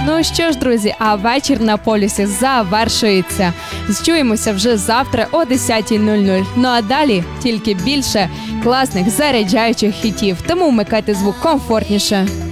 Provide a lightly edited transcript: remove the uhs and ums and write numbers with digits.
Ну що ж, друзі, а вечір на полюсі завершується. Зчуємося вже завтра о 10:00. Ну а далі тільки більше класних заряджаючих хітів. Тому вмикайте звук комфортніше.